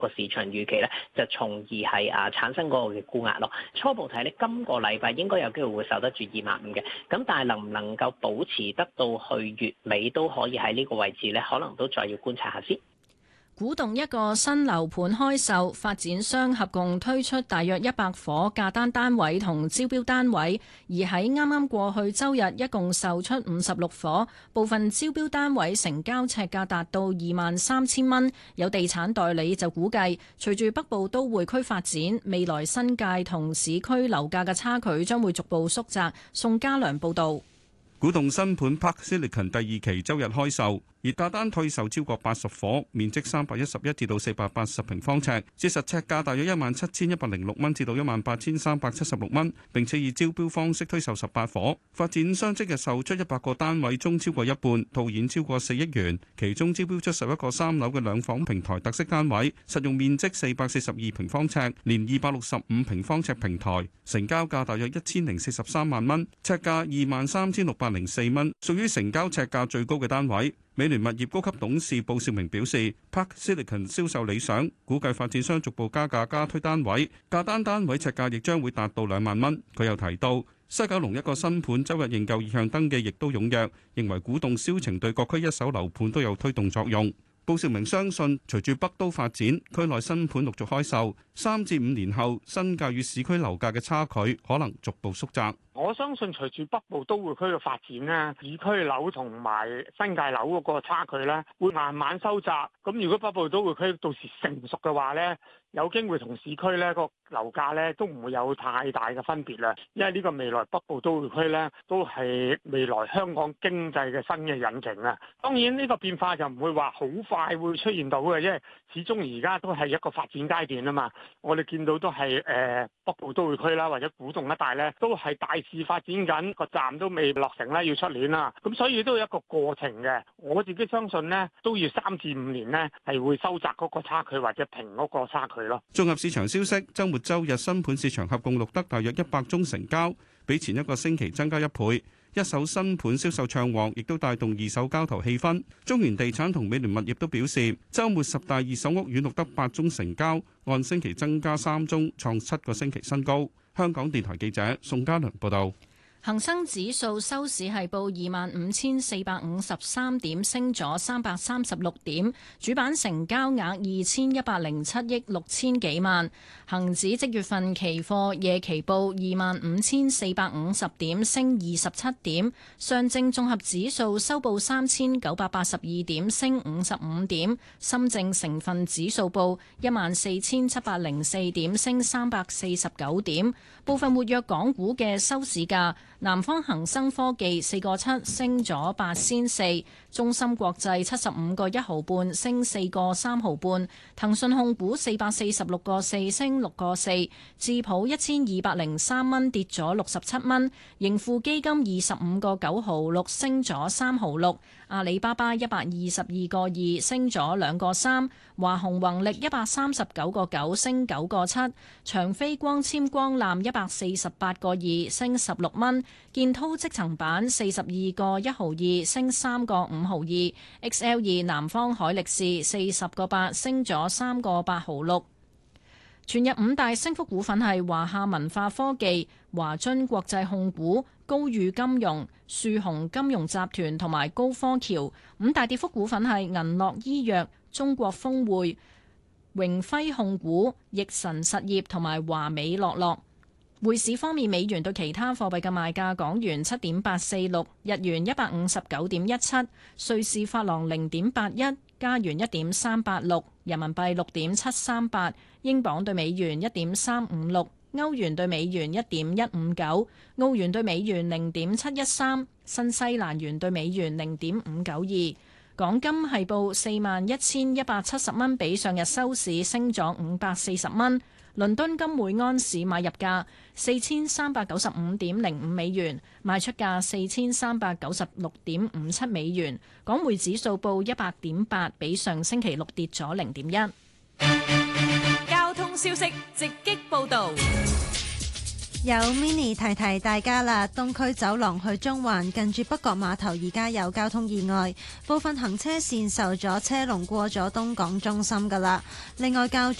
個市場預期咧，就從而係產生嗰個嘅沽壓咯。初步睇咧，今個禮拜應該有機會會守得住25,000嘅，咁但係能唔能夠保持得到去月尾都可以喺呢個位置咧，可能都再要觀察下先。 古洞一個新樓盤開售，發展商合共推出大約100伙價單單位同招標單位，而喺啱啱過去周日，一共售出56伙，部分招標單位成交尺價達到23,000蚊。有地產代理就估計，隨住北部都會區發展，未來新界同市區樓價嘅差距將會逐步縮窄。宋家良報導。 古洞新盤 Park Silicon 第二期周日開售，而價單退售超過80伙，面積311至到480平方尺，折實尺價大約17,106蚊至到18,376蚊，並且以招標方式推售18伙。發展商即日售出100個單位中超過一半，套現超過4億元，其中招標出11個3樓嘅兩房平台特色單位，實用面積442平方尺，連265平方尺平台，成交價大約1,043萬蚊，尺價23,604蚊，屬於成交尺價最高嘅單位。美聯物業高級董事布少明表示 ，Park Silicon 銷售理想，估計發展商逐步加價加推單位，價單位尺價亦將會達到2萬蚊。佢又提到，西九龍一個新盤周日認購意向登記亦都踴躍，認為古洞銷情對各區一手樓盤都有推動作用。布少明相信，隨住北都發展，區內新盤陸續開售，3至5年後，新界與市區樓價嘅差距可能逐步縮窄。 我相信隨住北部都會區嘅發展咧，市區樓同埋新界樓嗰個差距咧，會慢慢收窄。咁如果北部都會區到時成熟嘅話咧，有機會同市區咧個樓價咧都唔會有太大嘅分別啦。因為呢個未來北部都會區咧都係未來香港經濟嘅新嘅引擎啊。當然呢個變化就唔會話好快會出現到嘅，因為始終而家都係一個發展階段啊嘛。我哋見到都係北部都會區啦，或者古洞一帶咧，都係大致發展緊，個站都未落成啦，要出年啦。咁所以都有一個過程嘅。我自己相信呢，都要3至5年呢，係會收窄嗰個差距或者平嗰個差距咯。 綜合市場消息，週末週日新盤市場合共錄得大約100宗成交，比前一個星期增加1倍。一手新盤銷售暢旺，亦都帶動二手交投氣氛。中原地產同美聯物業都表示，週末10大二手屋苑錄得8宗成交，按星期增加3宗，創7個星期新高。香港電台記者宋家良報道。 恒生指數收市係報25,453點，升咗336點，主板成交額2,107億6千幾萬。恒指即月份期貨夜期報25,450點，升27點。上證綜合指數收報3,982點，升55點。深證成分指數報14,704點，升349點。部分活躍港股嘅收市價。南方恒生科技4個7升咗8仙4，中芯國際75個1毫半升4個3毫半，騰訊控股446個4升6個4，智普1203蚊跌咗67蚊，盈富基金25個9毫6升咗3毫6，阿里巴巴122個2升咗2個3，華虹宏力139個9升9個7，長飛光纖光纜148個2升16蚊。建滔積層板42個1毫2升3個5毫2 ，XL2 南方海力士40個8升咗3個8毫6。全日5大升幅股份係華夏文化科技、華津國際控股、高裕金融、樹鴻金融集團同埋高科橋。5大跌幅股份係銀樂醫藥、中國峰匯、榮輝控股、易神實業同埋華美樂樂。匯市方面，美元對其他貨幣嘅賣價：港元7.846，日元159.17，瑞士法郎0.81，加元1.386，人民幣6.738，英鎊對美元1.356，歐元對美元1.159，澳元對美元0.713，新西蘭元對美元0.592。港金係報41,170蚊，比上日收市升咗540蚊。倫敦金每安士買入價4395.05美元，賣出價4396.57美元。港匯指數報100.8，比上星期六跌咗0.1。 交通消息直擊報導。 有 mini 提提大家啦，東區走廊去中環近住北角碼頭而家有交通意外，部分行車線受阻，車龍過咗東港中心噶啦。另外較